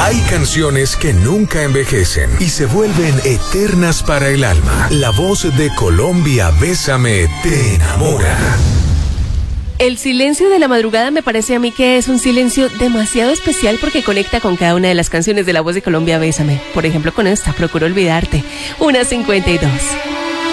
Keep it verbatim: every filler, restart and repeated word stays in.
Hay canciones que nunca envejecen y se vuelven eternas para el alma. La voz de Colombia, Bésame, te enamora. El silencio de la madrugada me parece a mí que es un silencio demasiado especial porque conecta con cada una de las canciones de La Voz de Colombia, Bésame. Por ejemplo, con esta, Procuro Olvidarte, una cincuenta y dos.